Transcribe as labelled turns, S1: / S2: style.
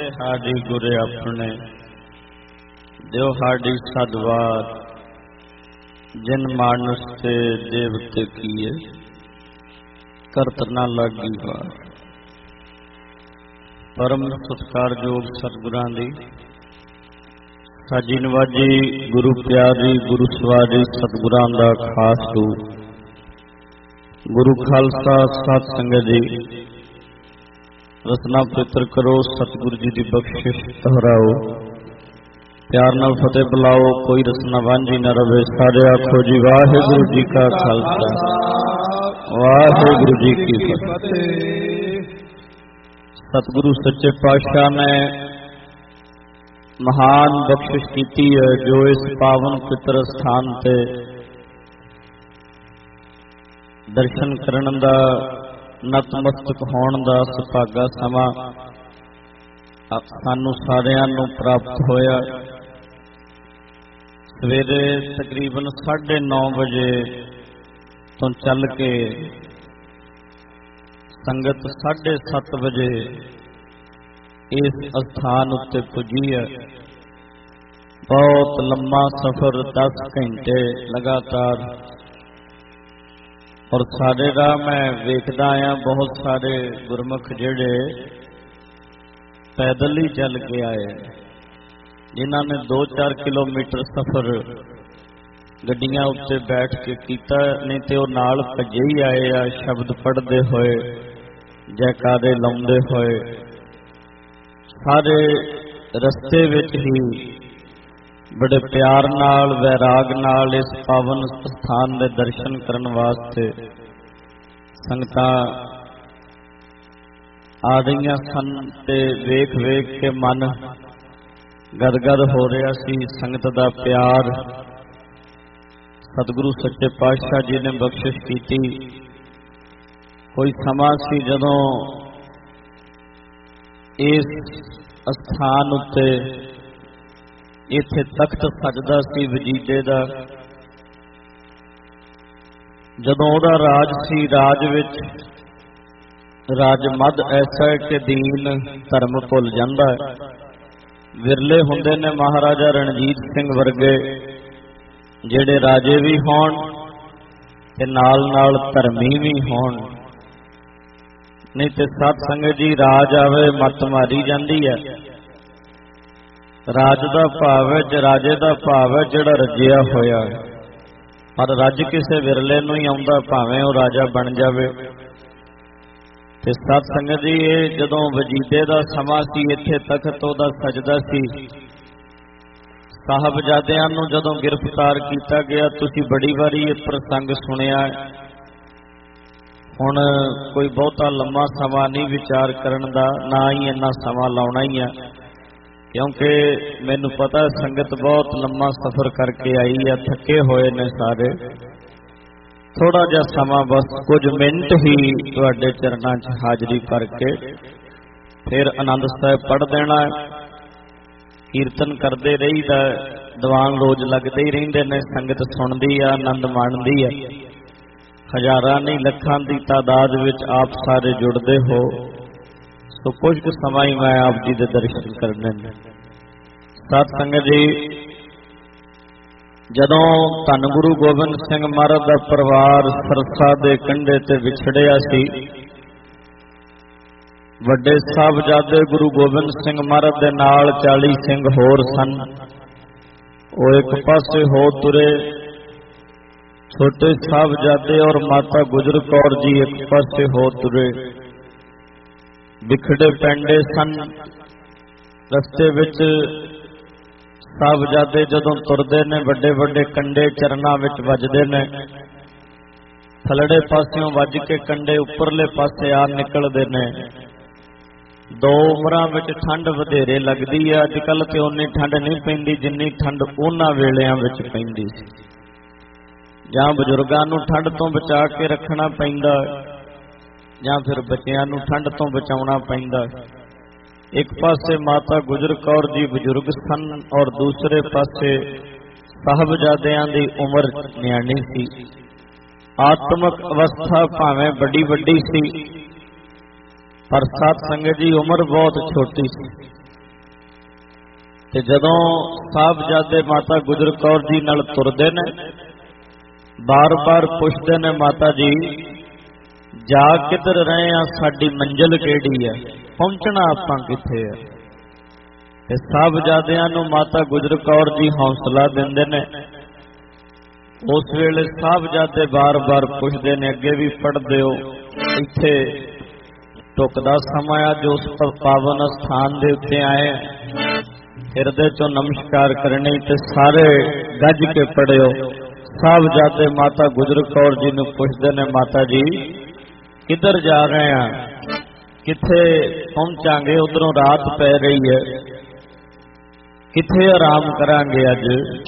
S1: हाड़ी गुरे अपने देव हाड़ी सदवार जिन मानुष से देवते किए करत न लगी बार। परम सत्कार योग सतगुरां दी साजी नवाजी गुरु प्यारी गुरु सवारी सतगुरां दा खास रूप गुरु खालसा सत संगत जी रसना पवित्र करो सतगुरु जी की बख्शिश दोहराओ प्यार नाल फतेह बुलाओ कोई रसना वांझी न रवे सारे आखो जी वाहिगुरु जी का खालसा वाहिगुरु जी की फतेह। सतगुरु सच्चे पातशाह ने महान बख्शिश की है जो इस पावन पवित्र स्थान ते दर्शन करन दा नतमस्तक होण दा सुभागा समा सानू सारियां नू प्राप्त होया। सवेरे तकरीबन 9:30 बजे तो चल के संगत 7:30 बजे इस स्थान उत्ते पुजी है। बहुत लम्मा सफर 10 घंटे लगातार और सारे राह मैं वेखदा आया बहुत सारे गुरमुख जिहड़े पैदल ही चल के आए जिन्हां ने 2-4 किलोमीटर सफर गड्डियां उत्ते बैठ के कीता नहीं ते ओह नाल भजे ही आए आ शब्द पढ़दे होए जयकारे लाउंदे होए। सारे रस्ते विच ही बड़े प्यार नाल वैराग नाल इस पावन स्थान दे दर्शन करन वास्ते संगतां आ रहीआं सन ते वेख वेख के मन गदगद हो रहा सी। संगत दा प्यार सतगुरु सच्चे पातशाह जी ने बख्शिश की। कोई समा सी जदों इस स्थान उत्ते इत्थे तख्त सजदा सी वजीदे दा जदों ओहदा राज सी। राज विच राज मद ऐसा है कि दीन धर्म भुल जांदा है। विरले हुंदे ने महाराजा रणजीत सिंह वर्गे जिहड़े राजे भी होण ते नाल नाल धर्मी भी होण। नहीं ते सत संगत जी राज आवे मत मारी जांदी है। राज दा भाव है राजे दा भाव है जिहड़ा रजिया होया पर रज किसे विरले नूं ही आउंदा भावें वो राजा बन जावे। ते सत संगत जी ये जदों वजीदे दा समा सी इत्थे तख्त ओहदा सजदा सी। साहबजादियां नूं जदों गिरफ्तार कीता गया तुसीं बड़ी वारी ये प्रसंग सुनिया। हुण कोई बहुता लम्मा समा नहीं विचार करन दा ना ही इन्ना समा लाउणा ही है क्योंकि मैनू पता संगत बहुत लम्मा सफर करके आई है थके हुए ने सारे। थोड़ा जा समा बस कुछ मिनट ही तुहाडे चरनां च हाजरी करके फिर आनंद साहिब पढ़ देना है। कीर्तन करते रहीदा दीवान रोज लगते ही रहिंदे ने संगत सुनदी है आनंद माणदी है। हजारां नहीं लखां की तादाद विच आप सारे जुड़ते हो तो कुछ समा ही मैं आप जी के दर्शन करने ने। सत संगत जी जदों धन गुरु गोबिंद सिंह महाराज का परिवार सरसा के कंढे ते विछड़िया सी वड्डे साहबजादे गुरु गोबिंद सिंह महाराज दे नाल 40 सिंह होर सन। वो एक पासे हो तुरे छोटे साहबजादे और माता गुजर कौर जी एक पासे हो तुरे बिखड़े पैंडे सन। रस्ते विच साहबजादे जदों तुरदे ने वड्डे वड्डे कंडे चरना विच वजदे ने। थलड़े पासियों वज के कंडे उपरले पासे आ निकलदे ने। दो उमरां विच ठंड वधेरे लगदी है। अजकल ते उन्नी ठंड नहीं पैंदी जिन्नी ठंड उन्हां वेलियां विच पैंदी सी। जां बजुर्गां नूं ठंड तो बचा के रखना पैंदा ਜਾਂ फिर बच्चों नूं ठंड तो बचाउणा पैंदा। एक पासे माता गुजर कौर जी बजुर्ग सन और दूसरे पासे साहबजादियां दी उमर न्याणी सी। आत्मक अवस्था भावें बड़ी वड्डी सी पर सत संगत जी उम्र बहुत छोटी सी। ਤੇ ਜਦੋਂ ਸਾਹਿਬਜ਼ਾਦੇ ਮਾਤਾ ਗੁਜਰ ਕੌਰ ਜੀ ਨਾਲ ਤੁਰਦੇ ਨੇ, ਬਾਰ-ਬਾਰ ਪੁੱਛਦੇ ਨੇ, ਮਾਤਾ ਜੀ ਜਾ ਕਿੱਧਰ ਰਹੇ ਆ, ਸਾਡੀ ਮੰਜ਼ਿਲ ਕਿਹੜੀ ਹੈ, ਪਹੁੰਚਣਾ ਆਪਾਂ ਕਿੱਥੇ ਹੈ। ਤੇ ਸਾਹਿਬਜ਼ਾਦਿਆਂ ਨੂੰ ਮਾਤਾ ਗੁਜਰ ਕੌਰ ਜੀ ਹੌਸਲਾ ਦਿੰਦੇ ਨੇ। ਉਸ ਵੇਲੇ ਸਾਹਿਬਜ਼ਾਦੇ ਬਾਰ-ਬਾਰ ਪੁੱਛਦੇ ਨੇ, ਅੱਗੇ ਵੀ ਪੜ੍ਹਦੇ ਹੋ, ਇੱਥੇ ਟੁਕਦਾ ਸਮਾਂ ਅੱਜ ਉਸ ਪਾਵਨ ਸਥਾਨ ਦੇ ਉੱਤੇ ਆਏ, ਹਿਰਦੇ ਚੋਂ ਨਮਸਕਾਰ ਕਰਨੀ ਤੇ ਸਾਰੇ ਗੱਜ ਕੇ ਪੜਿਓ। ਸਾਹਿਬਜ਼ਾਦੇ ਮਾਤਾ ਗੁਜਰ ਕੌਰ ਜੀ ਨੂੰ ਪੁੱਛਦੇ ਨੇ, ਮਾਤਾ ਜੀ ਕਿੱਧਰ ਜਾ ਰਹੇ ਆ, ਕਿੱਥੇ ਪਹੁੰਚਾਂਗੇ, ਉਧਰੋਂ ਰਾਤ ਪੈ ਰਹੀ ਹੈ, ਕਿੱਥੇ ਆਰਾਮ ਕਰਾਂਗੇ ਅੱਜ।